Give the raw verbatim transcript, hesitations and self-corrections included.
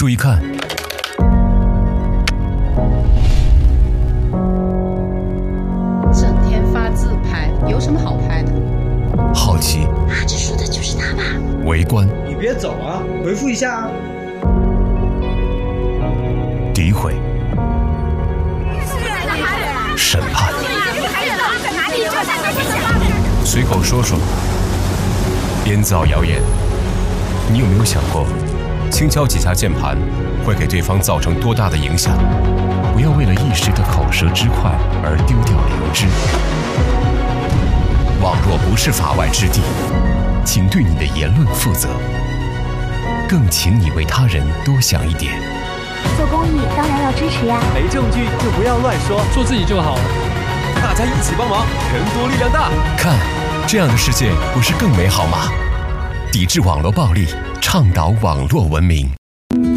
注意看。 整天发自拍，有什么好拍的？ 好奇。 啊，这说的就是他吧？ 围观。 你别走啊，回复一下啊。 诋毁。审判。随口说说。编造谣言。你有没有想过，轻敲几下键盘会给对方造成多大的影响？不要为了一时的口舌之快而丢掉良知。网络不是法外之地，请对你的言论负责，更请你为他人多想一点。 做公益当然要支持呀， 没证据就不要乱说， 做自己就好了。 大家一起帮忙，人多力量大。 看，这样的世界不是更美好吗？抵制网络暴力，倡导网络文明。